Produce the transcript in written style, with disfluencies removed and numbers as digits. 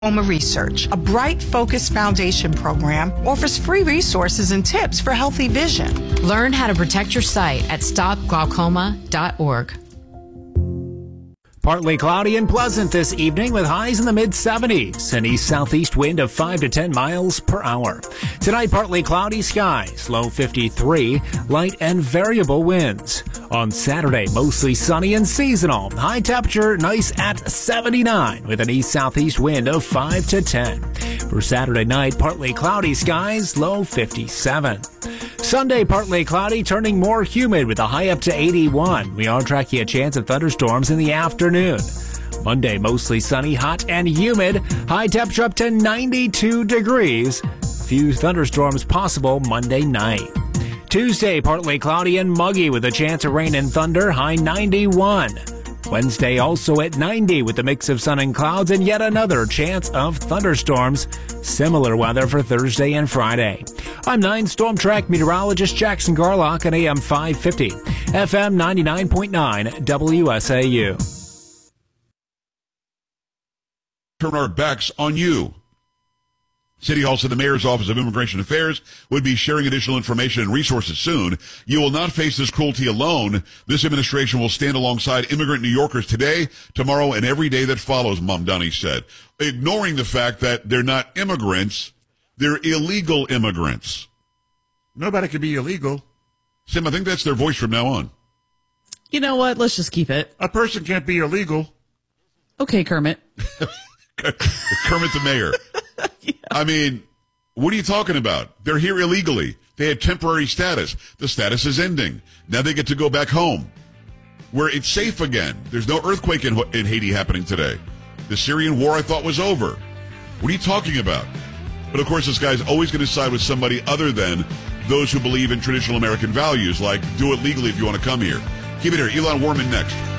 Glaucoma Research, a Bright Focus Foundation program, offers free resources and tips for healthy vision. Learn how to protect your sight at stopglaucoma.org. Partly cloudy and pleasant this evening with highs in the mid-70s. An east-southeast wind of 5 to 10 miles per hour. Tonight, partly cloudy skies, low 53, light and variable winds. On Saturday, mostly sunny and seasonal. High temperature, nice at 79 with an east-southeast wind of 5 to 10. For Saturday night, partly cloudy skies, low 57. Sunday, partly cloudy, turning more humid with a high up to 81. We are tracking a chance of thunderstorms in the afternoon. Monday, mostly sunny, hot and humid. High temperature up to 92 degrees. Few thunderstorms possible Monday night. Tuesday, partly cloudy and muggy with a chance of rain and thunder. High 91. Wednesday also at 90 with a mix of sun and clouds and yet another chance of thunderstorms. Similar weather for Thursday and Friday. I'm 9 Storm Track meteorologist Jackson Garlock on AM 550, FM 99.9 WSAU. Turn our backs on you. City Hall said the Mayor's Office of Immigration Affairs would be sharing additional information and resources soon. You will not face this cruelty alone. This administration will stand alongside immigrant New Yorkers today, tomorrow, and every day that follows, Mamdani said. Ignoring the fact that they're not immigrants, they're illegal immigrants. Nobody can be illegal. Sim, I think that's their voice from now on. You know what? Let's just keep it. A person can't be illegal. Okay, Kermit. Kermit the Mayor. Yeah. I mean, what are you talking about? They're here illegally. They had temporary status. The status is ending. Now they get to go back home where it's safe again. There's no earthquake in Haiti happening today. The Syrian war, I thought, was over. What are you talking about? But, of course, this guy's always going to side with somebody other than those who believe in traditional American values, like do it legally if you want to come here. Keep it here. Elon Warman next.